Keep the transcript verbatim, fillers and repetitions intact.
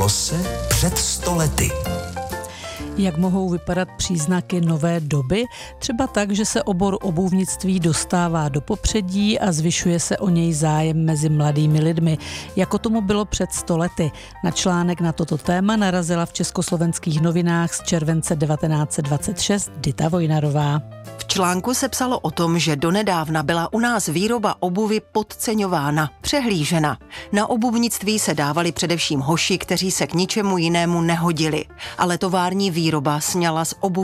Stalo se před sto lety. Jak mohou vypadat příznaky nové doby? Třeba tak, že se obor obuvnictví dostává do popředí a zvyšuje se o něj zájem mezi mladými lidmi, jako tomu bylo před sto lety. Na článek na toto téma narazila v Československých novinách z července devatenáct set dvacet šest Dita Vojnarová. V článku se psalo o tom, že donedávna byla u nás výroba obuvy podceňována, přehlížena. Na obuvnictví se dávali především hoši, kteří se k ničemu jinému nehodili. Ale tovární výroba sňala z obuvi